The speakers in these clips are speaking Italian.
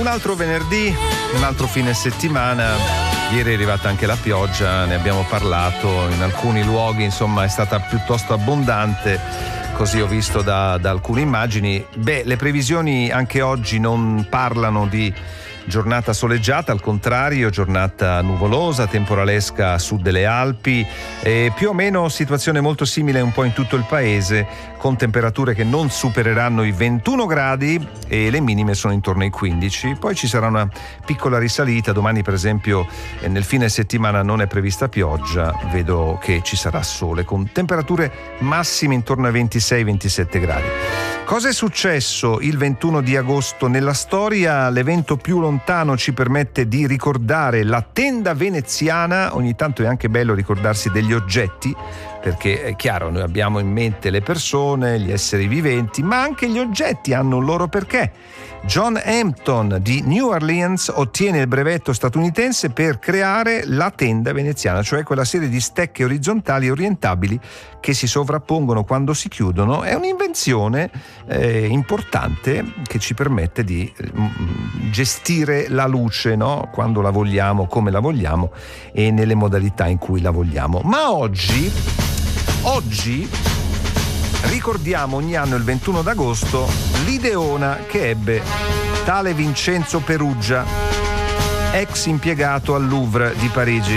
Un altro venerdì, un altro fine settimana. Ieri è arrivata anche la pioggia, ne abbiamo parlato, in alcuni luoghi insomma è stata piuttosto abbondante, così ho visto da alcune immagini. Le previsioni anche oggi non parlano di giornata soleggiata, al contrario, giornata nuvolosa, temporalesca a sud delle Alpi, e più o meno situazione molto simile un po' in tutto il paese, con temperature che non supereranno i 21 gradi e le minime sono intorno ai 15. Poi ci sarà una piccola risalita, domani per esempio nel fine settimana non è prevista pioggia, vedo che ci sarà sole, con temperature massime intorno ai 26-27 gradi. Cosa è successo il 21 di agosto nella storia? L'evento più lontano ci permette di ricordare la tenda veneziana. Ogni tanto è anche bello ricordarsi degli oggetti, perché è chiaro, noi abbiamo in mente le persone, gli esseri viventi, ma anche gli oggetti hanno un loro perché. John Hampton di New Orleans ottiene il brevetto statunitense per creare la tenda veneziana, cioè quella serie di stecche orizzontali e orientabili che si sovrappongono quando si chiudono. È un'invenzione importante che ci permette di gestire la luce, no? Quando la vogliamo, come la vogliamo e nelle modalità in cui la vogliamo. Ma oggi ricordiamo ogni anno il 21 d'agosto l'ideona che ebbe tale Vincenzo Peruggia, ex impiegato al Louvre di Parigi.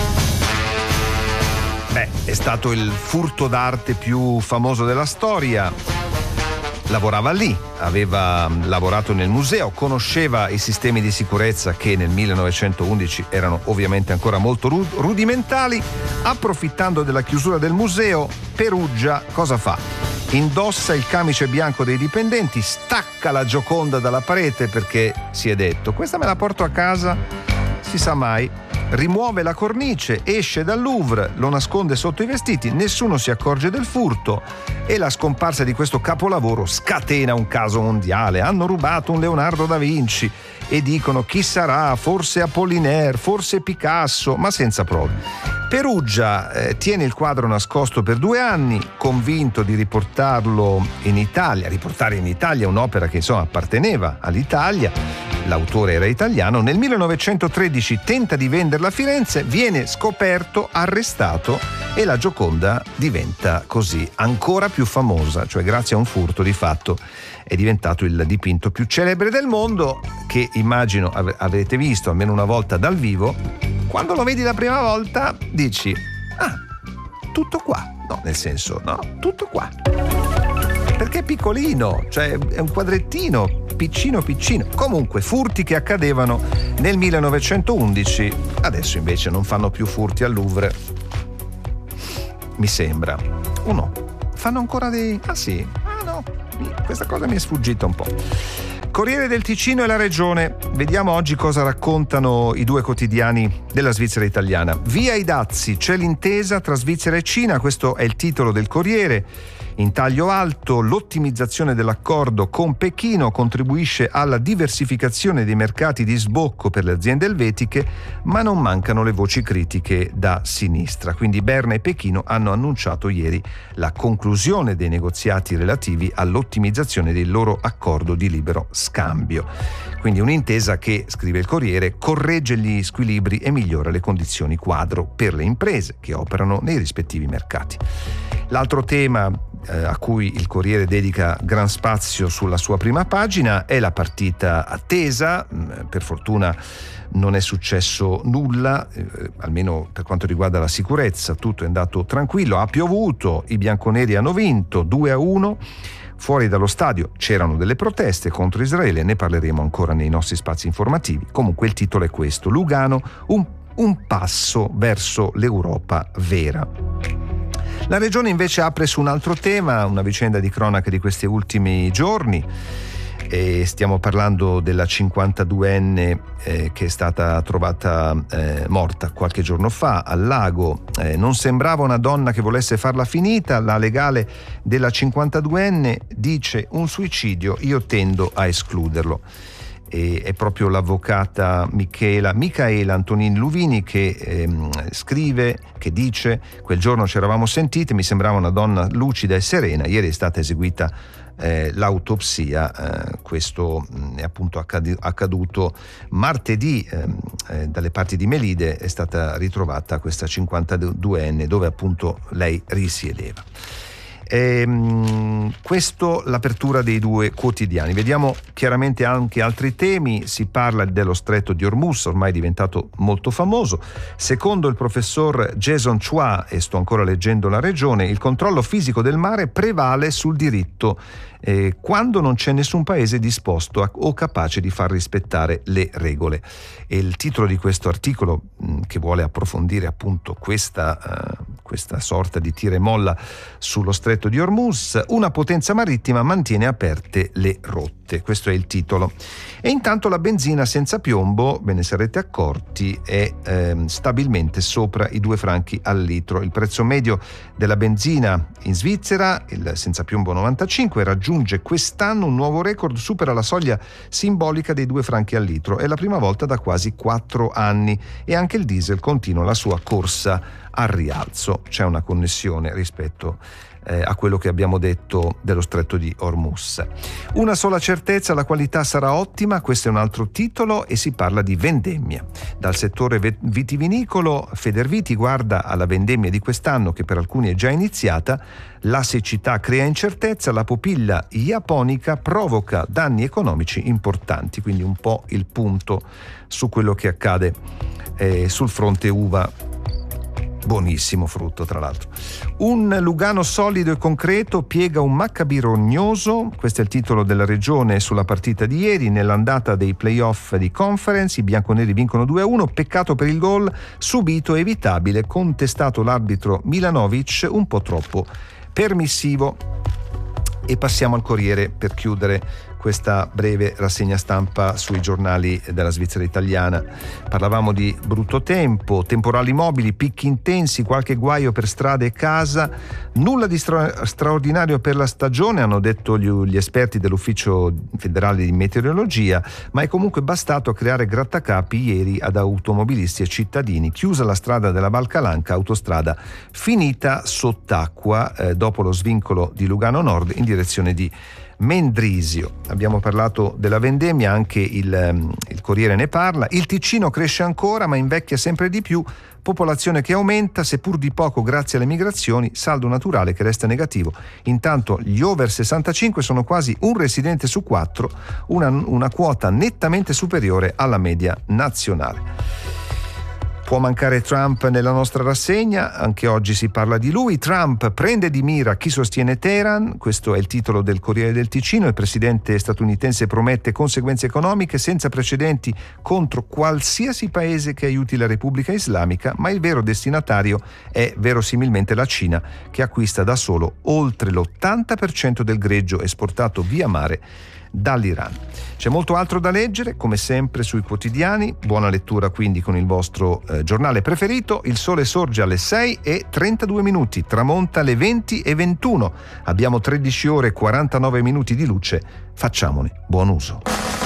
È stato il furto d'arte più famoso della storia. Lavorava lì, aveva lavorato nel museo, conosceva i sistemi di sicurezza che nel 1911 erano ovviamente ancora molto rudimentali. Approfittando della chiusura del museo, Peruggia cosa fa? Indossa il camice bianco dei dipendenti, stacca la Gioconda dalla parete perché si è detto: questa me la porto a casa, si sa mai. Rimuove la cornice, esce dal Louvre, lo nasconde sotto i vestiti, nessuno si accorge del furto e la scomparsa di questo capolavoro scatena un caso mondiale. Hanno rubato un Leonardo da Vinci e dicono: chi sarà? Forse Apollinaire, forse Picasso, ma senza prove. Peruggia tiene il quadro nascosto per 2 anni, convinto di riportarlo in Italia. Riportare in Italia un'opera che insomma apparteneva all'Italia, l'autore era italiano. Nel 1913 tenta di venderla a Firenze, viene scoperto, arrestato e la Gioconda diventa così ancora più famosa, cioè grazie a un furto di fatto è diventato il dipinto più celebre del mondo, che immagino avete visto almeno una volta dal vivo. Quando lo vedi la prima volta dici: ah, tutto qua. No, nel senso, no, tutto qua. Perché è piccolino, cioè è un quadrettino piccino. Comunque, furti che accadevano nel 1911, adesso invece non fanno più furti al Louvre, mi sembra. O no? Fanno ancora dei... Ah sì? Ah no, questa cosa mi è sfuggita un po'. Corriere del Ticino e La Regione. Vediamo oggi cosa raccontano i 2 quotidiani della Svizzera italiana. Via i dazi, c'è l'intesa tra Svizzera e Cina, questo è il titolo del Corriere. In taglio alto, l'ottimizzazione dell'accordo con Pechino contribuisce alla diversificazione dei mercati di sbocco per le aziende elvetiche, ma non mancano le voci critiche da sinistra. Quindi Berna e Pechino hanno annunciato ieri la conclusione dei negoziati relativi all'ottimizzazione del loro accordo di libero scambio. Quindi un'intesa che, scrive il Corriere, corregge gli squilibri e migliora le condizioni quadro per le imprese che operano nei rispettivi mercati. L'altro tema a cui il Corriere dedica gran spazio sulla sua prima pagina è la partita attesa. Per fortuna non è successo nulla, almeno per quanto riguarda la sicurezza, tutto è andato tranquillo. Ha piovuto, i bianconeri hanno vinto 2-1. Fuori dallo stadio c'erano delle proteste contro Israele, ne parleremo ancora nei nostri spazi informativi. Comunque il titolo è questo: Lugano, un passo verso l'Europa vera. La Regione invece apre su un altro tema, una vicenda di cronaca di questi ultimi giorni. E stiamo parlando della 52enne che è stata trovata morta qualche giorno fa al lago. Non sembrava una donna che volesse farla finita. La legale della 52enne dice: un suicidio, io tendo a escluderlo. e è proprio l'avvocata Michaela Antonin Luvini che scrive, che dice: quel giorno ci eravamo sentite, mi sembrava una donna lucida e serena, ieri è stata eseguita l'autopsia, questo è appunto accaduto martedì, dalle parti di Melide è stata ritrovata questa 52enne dove appunto lei risiedeva. Questo l'apertura dei due quotidiani. Vediamo chiaramente anche altri temi. Si parla dello stretto di Hormuz, ormai diventato molto famoso. Secondo il professor Jason Chua, e sto ancora leggendo La Regione, il controllo fisico del mare prevale sul diritto quando non c'è nessun paese disposto o capace di far rispettare le regole. E il titolo di questo articolo, che vuole approfondire appunto questa sorta di tira e molla sullo stretto di Hormuz, una potenza marittima mantiene aperte le rotte. Questo è il titolo. E intanto la benzina senza piombo, ve ne sarete accorti, è stabilmente sopra i 2 franchi al litro. Il prezzo medio della benzina in Svizzera, il senza piombo 95, raggiunge quest'anno un nuovo record, supera la soglia simbolica dei 2 franchi al litro. È la prima volta da quasi 4 anni e anche il diesel continua la sua corsa al rialzo. C'è una connessione rispetto a quello che abbiamo detto dello stretto di Hormuz. Una sola certezza: la qualità sarà ottima, questo è un altro titolo, e si parla di vendemmia. Dal settore vitivinicolo, Federviti guarda alla vendemmia di quest'anno, che per alcuni è già iniziata. La siccità crea incertezza, la popilla japonica provoca danni economici importanti, quindi un po' il punto su quello che accade sul fronte uva. Buonissimo frutto, tra l'altro. Un Lugano solido e concreto piega un Maccabi rognoso. Questo è il titolo della Regione sulla partita di ieri. Nell'andata dei playoff di Conference i bianconeri vincono 2-1. Peccato per il gol subito, evitabile, contestato l'arbitro Milanovic, un po' troppo permissivo. E passiamo al Corriere per chiudere questa breve rassegna stampa sui giornali della Svizzera italiana. Parlavamo di brutto tempo, temporali mobili, picchi intensi, qualche guaio per strade e casa. Nulla di straordinario per la stagione, hanno detto gli esperti dell'Ufficio federale di meteorologia, ma è comunque bastato a creare grattacapi ieri ad automobilisti e cittadini. Chiusa la strada della Val Calanca, autostrada finita sott'acqua dopo lo svincolo di Lugano Nord in direzione di Mendrisio. Abbiamo parlato della vendemmia, anche il Corriere ne parla. Il Ticino cresce ancora ma invecchia sempre di più, popolazione che aumenta seppur di poco grazie alle migrazioni, saldo naturale che resta negativo. Intanto gli over 65 sono quasi un residente su 4, una quota nettamente superiore alla media nazionale. Può mancare Trump nella nostra rassegna, anche oggi si parla di lui. Trump prende di mira chi sostiene Teheran, questo è il titolo del Corriere del Ticino. Il presidente statunitense promette conseguenze economiche senza precedenti contro qualsiasi paese che aiuti la Repubblica Islamica, ma il vero destinatario è verosimilmente la Cina, che acquista da solo oltre l'80% del greggio esportato via mare dall'Iran. C'è molto altro da leggere, come sempre, sui quotidiani. Buona lettura quindi con il vostro giornale preferito. Il sole sorge alle 6:32, tramonta alle 20:21. Abbiamo 13 ore e 49 minuti di luce. Facciamone buon uso.